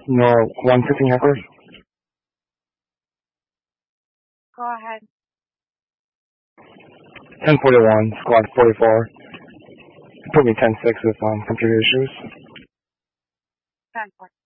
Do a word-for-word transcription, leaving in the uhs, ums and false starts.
No, one fifteen Heckler. Go ahead. ten forty-one, squad forty-four. It took me ten six with um, computer issues. ten forty.